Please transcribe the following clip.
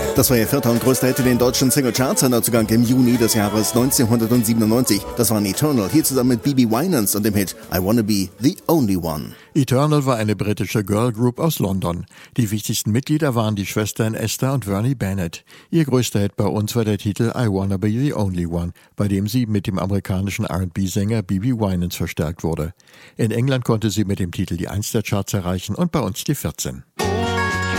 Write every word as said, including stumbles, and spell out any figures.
Das war ihr vierter und größter Hit in den deutschen Singlecharts, ein Neuzugang im Juni des Jahres neunzehnhundertsiebenundneunzig. Das war Eternal, hier zusammen mit B B Winans und dem Hit I Wanna Be the Only One. Eternal war eine britische Girlgroup aus London. Die wichtigsten Mitglieder waren die Schwestern Esther und Vernie Bennett. Ihr größter Hit bei uns war der Titel I Wanna Be the Only One, bei dem sie mit dem amerikanischen R and B-Sänger B B Winans verstärkt wurde. In England konnte sie mit dem Titel die eins der Charts erreichen und bei uns die vierzehn.